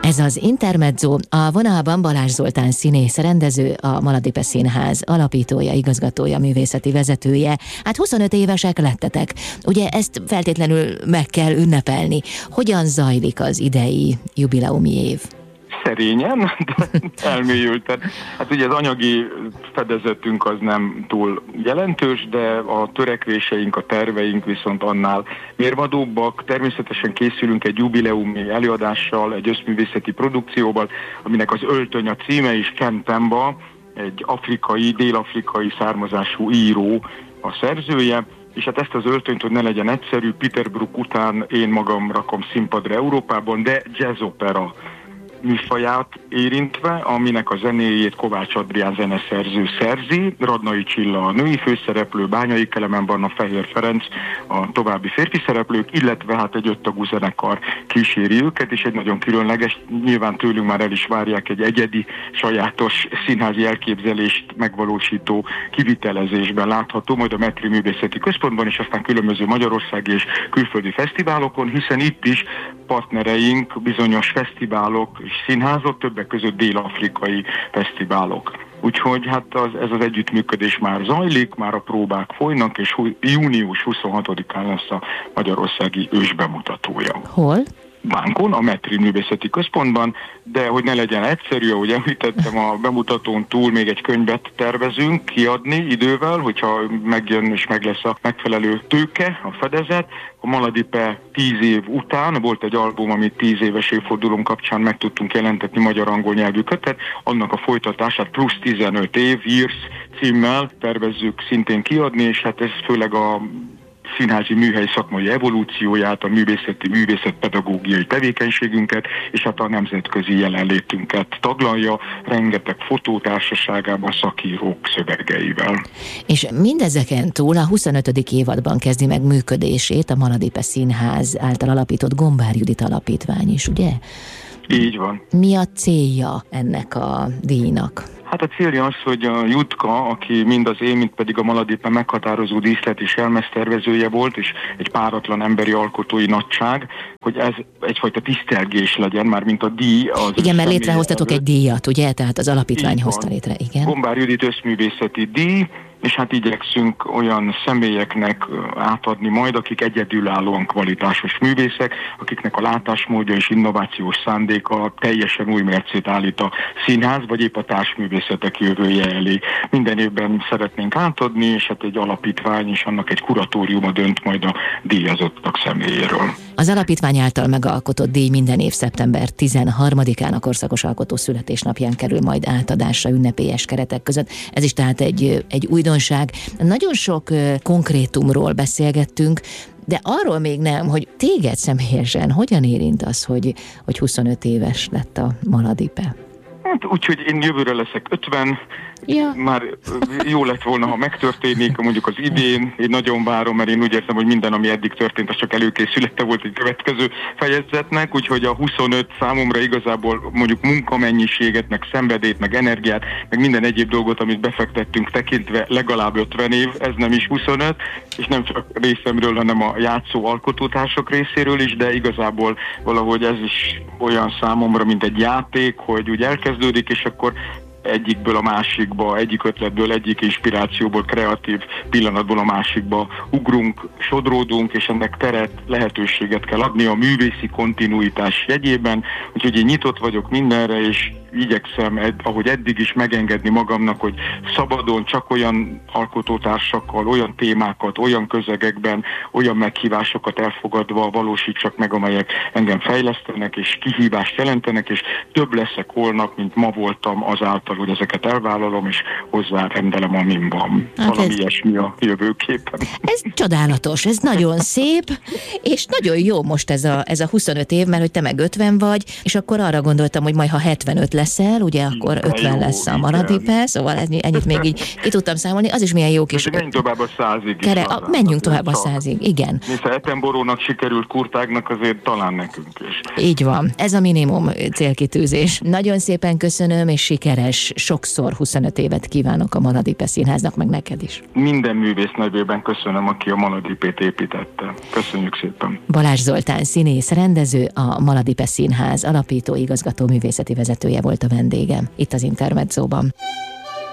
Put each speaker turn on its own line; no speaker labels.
Ez az Intermezzo, a vonalban Balázs Zoltán színész, rendező, a Maladipe Színház alapítója, igazgatója, művészeti vezetője. Hát 25 évesek lettetek. Ugye ezt feltétlenül meg kell ünnepelni. Hogyan zajlik az idei jubileumi év?
Szerényen, de elmélyülten. Hát ugye az anyagi fedezetünk az nem túl jelentős, de a törekvéseink, a terveink viszont annál mérvadóbbak. Természetesen készülünk egy jubileumi előadással, egy összművészeti produkcióval, aminek az Öltöny a címe is, Ken Temba, egy dél-afrikai származású író a szerzője, és hát ezt az öltönyt, hogy ne legyen egyszerű, Peter Brook után én magam rakom színpadra Európában, de jazzopera műfaját érintve, aminek a zenéjét Kovács Adrián zeneszerző szerzi, Radnai Csilla a női főszereplő, Bányai Kelemen Barna, Fehér Ferenc a további férfi szereplők, illetve hát egy 5 tagú zenekar kíséri őket, és egy nagyon különleges, nyilván tőlünk már el is várják, egy egyedi, sajátos színházi elképzelést megvalósító kivitelezésben látható, majd a Metri Művészeti Központban, és aztán különböző magyarországi és külföldi fesztiválokon, hiszen itt is partnereink bizonyos fesztiválok és színházok, többek között dél-afrikai fesztiválok. Úgyhogy hát ez az együttműködés már zajlik, már a próbák folynak, és június 26-án lesz a magyarországi ősbemutatója.
Hol?
Bánkon, a Metri Művészeti Központban, de hogy ne legyen egyszerű, ahogy említettem, a bemutatón túl még egy könyvet tervezünk kiadni idővel, hogyha megjön és meg lesz a megfelelő tőke, a fedezet. A Maladipe 10 év után volt egy album, amit 10 éves évfordulón kapcsán meg tudtunk jelentetni magyar-angol nyelvű kötet, annak a folytatását plusz 15 év, Years címmel tervezzük szintén kiadni, és hát ez főleg a színházi műhely szakmai evolúcióját, a művészetpedagógiai tevékenységünket, és hát a nemzetközi jelenlétünket taglalja, rengeteg fotótársaságában szakírók szövegeivel.
És mindezeken túl a 25. évadban kezdi meg működését a Maladipe Színház által alapított Gombár Judit Alapítvány is, ugye?
Így van.
Mi a célja ennek a díjnak?
Hát a célja az, hogy a Jutka, aki mind az én, mind pedig a Maladipe meghatározó díszlet és jelmeztervezője volt, és egy páratlan emberi alkotói nagyság, hogy ez egyfajta tisztelgés legyen, már mint a díj. Az
igen, mert létrehoztatok egy díjat, ugye? Tehát az alapítvány hozta létre, igen.
Gombár Judit összművészeti díj, és hát igyekszünk olyan személyeknek átadni majd, akik egyedülállóan kvalitásos művészek, akiknek a látásmódja és innovációs szándéka teljesen új mércét állít a színház, vagy épp a társművészetek jövője elé. Minden évben szeretnénk átadni, és hát egy alapítvány és annak egy kuratóriuma dönt majd a díjazottak személyéről.
Az alapítvány által megalkotott díj minden év szeptember 13-án a korszakos alkotó születésnapján kerül majd átadásra ünnepélyes keretek között. Ez is tehát egy újdonság. Nagyon sok konkrétumról beszélgettünk, de arról még nem, hogy téged személyesen hogyan érint az, hogy 25 éves lett a Maladipe?
Hát úgyhogy én jövőre leszek 50, ja. Már jó lett volna, ha megtörténik, mondjuk az idén, én nagyon várom, mert én úgy érzem, hogy minden, ami eddig történt, az csak előkészülete volt egy következő fejezetnek, úgyhogy a 25 számomra igazából mondjuk munkamennyiséget, meg szenvedélyt, meg energiát, meg minden egyéb dolgot, amit befektettünk tekintve legalább 50 év, ez nem is 25, és nem csak részemről, hanem a játszó alkotótársak részéről is, de igazából valahogy ez is olyan számomra, mint egy játék, hogy úgy elkezdődik, és akkor egyikből a másikba, egyik ötletből, egyik inspirációból, kreatív pillanatból a másikba ugrunk, sodródunk, és ennek teret, lehetőséget kell adni a művészi kontinuitás jegyében, úgyhogy én nyitott vagyok mindenre, és igyekszem, ahogy eddig is megengedni magamnak, hogy szabadon, csak olyan alkotótársakkal, olyan témákat, olyan közegekben, olyan meghívásokat elfogadva valósítsak meg, amelyek engem fejlesztenek, és kihívást jelentenek, és több leszek holnap, mint ma voltam azáltal, hogy ezeket elvállalom, és hozzárendelem, amin van. Hát valami ilyesmi a jövőképen.
Ez csodálatos, ez nagyon szép, és nagyon jó most ez a 25 év, mert hogy te meg 50 vagy, és akkor arra gondoltam, hogy majd ha 75 leszel, ugye akkor 50 lesz a Maladipe, szóval ennyit még így ki tudtam számolni, az is milyen jó kis...
Menjünk tovább a 100-ig.
Menjünk tovább a 100-ig, igen.
Hiszen Attenborough-nak sikerült, Kurtágnak azért talán nekünk is.
Így van, ez a minimum célkitűzés. Nagyon szépen köszönöm, és sikeres, sokszor 25 évet kívánok a Maladipe Színháznak, meg neked is.
Minden művész nevében köszönöm, aki a Maladipét építette. Köszönjük szépen.
Balázs Zoltán színész, rendező, a Maladipe Színház alapító, igazgató, művészeti vezetője volt a vendégem itt az Intermedzóban.